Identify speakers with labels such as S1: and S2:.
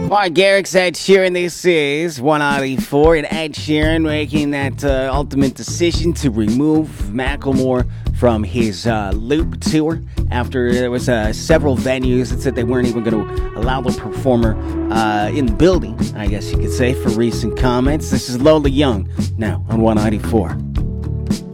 S1: Mark Garrix, Ed Sheeran. This is 194, and Ed Sheeran making that ultimate decision to remove Macklemore from his Loop tour after there was several venues that said they weren't even going to allow the performer in the building, I guess you could say, for recent comments. This is Lola Young now on 194.